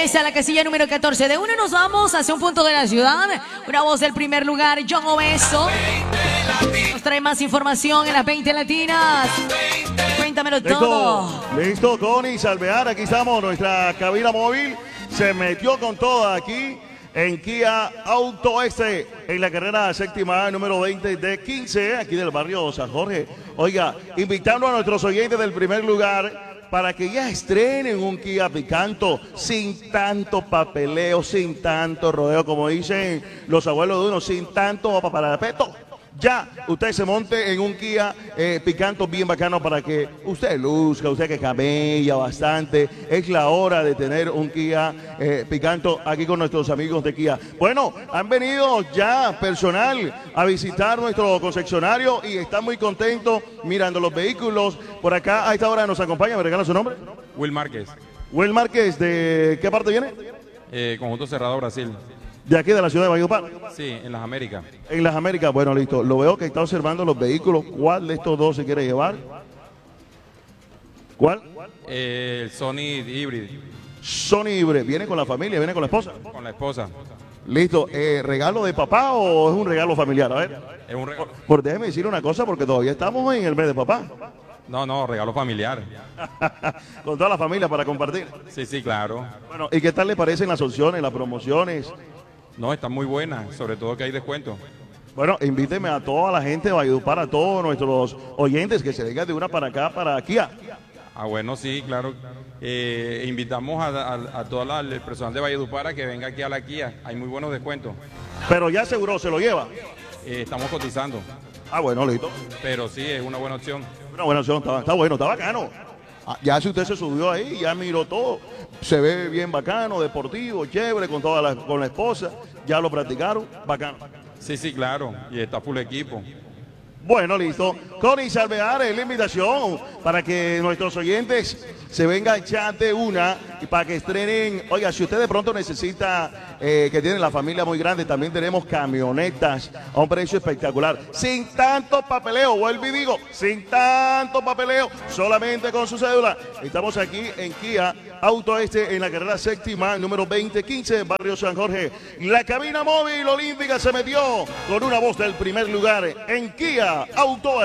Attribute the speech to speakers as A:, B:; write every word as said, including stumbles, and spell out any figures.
A: Esa es la casilla número catorce. De una nos vamos hacia un punto de la ciudad. Una voz del primer lugar, John Obeso. Nos trae más información en las veinte latinas. Cuéntamelo todo.
B: Listo, listo, Connie Salvear. Aquí estamos, nuestra cabina móvil se metió con toda aquí en Kia Auto Este, en la carrera séptima número veinte de quince, aquí del barrio San Jorge. Oiga, invitando a nuestros oyentes del primer lugar para que ya estrenen un Kia Picanto sin tanto papeleo, sin tanto rodeo, como dicen los abuelos de uno, sin tanto paparapeto. Ya usted se monte en un Kia eh, Picanto bien bacano para que usted luzca, usted que camella bastante. Es la hora de tener un Kia eh, Picanto aquí con nuestros amigos de Kia. Bueno, han venido ya personal a visitar nuestro concesionario y están muy contentos mirando los vehículos. Por acá a esta hora nos acompaña, ¿me regala su nombre?
C: Will Márquez.
B: Will Márquez, ¿de qué parte viene?
C: Eh, Conjunto Cerrado Brasil.
B: De aquí de la ciudad de Valledupar.
C: Sí, en las Américas.
B: En las Américas, bueno, listo. Lo veo que está observando los vehículos. ¿Cuál de estos dos se quiere llevar? ¿Cuál?
C: Eh, el Sony Hybrid.
B: Sony Hybrid. ¿Viene con la familia? ¿Viene con la esposa?
C: Con la esposa.
B: Listo. Eh, ¿regalo de papá o es un regalo familiar? A ver.
C: Es un regalo.
B: Por, por déjeme decir una cosa porque todavía estamos en el mes de papá.
C: No, no, regalo familiar.
B: Con toda la familia para compartir.
C: Sí, sí, claro.
B: Bueno, ¿y qué tal le parecen las opciones, las promociones?
C: No, están muy buenas, sobre todo que hay descuento.
B: Bueno, invíteme a toda la gente de Valledupar, a todos nuestros oyentes que se vengan de una para acá, para Kia.
C: Ah, bueno, sí, claro. Eh, invitamos a, a, a todo la, el personal de Valledupar a que venga aquí a la Kia. Hay muy buenos descuentos.
B: Pero ya seguro se lo lleva.
C: Eh, estamos cotizando.
B: Ah, bueno, listo.
C: Pero sí, es una buena opción.
B: Una buena opción, está, está bueno, está bacano. Ah, ya si usted se subió ahí, ya miró todo, se ve bien bacano, deportivo, chévere, con toda la, con la esposa, ya lo practicaron, bacano.
C: Sí, sí, claro, y está full equipo.
B: Bueno, listo. Connie Salvear es la invitación para que nuestros oyentes se vengan a echar de una y para que estrenen. Oiga, si usted de pronto necesita, eh, que tiene la familia muy grande, también tenemos camionetas a un precio espectacular. Sin tanto papeleo, vuelvo y digo, sin tanto papeleo, solamente con su cédula. Estamos aquí en Kia Auto Este, en la carrera séptima, número veinte quince, barrio San Jorge. La cabina móvil olímpica se metió con una voz del primer lugar en Kia Auto